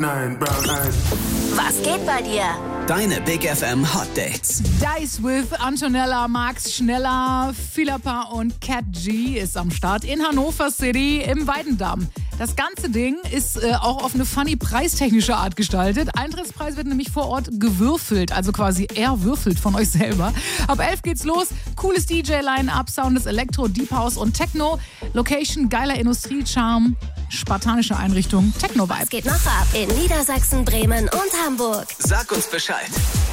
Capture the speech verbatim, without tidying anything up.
Nine brown eyes. Was geht bei dir? Deine Big F M Hot Dates. Dice with Antonella, Max Schneller, Philippa und Cat G ist am Start in Hannover City im Weidendamm. Das ganze Ding ist äh, auch auf eine funny preistechnische Art gestaltet. Eintrittspreis wird nämlich vor Ort gewürfelt, also quasi erwürfelt von euch selber. Ab elf geht's los. Cooles D J-Line-Up, Sound ist Elektro, Deep House und Techno. Location geiler Industriecharme, spartanische Einrichtung, Techno-Vibe. Es geht noch ab in Niedersachsen, Bremen und Hamburg. Sag uns Bescheid.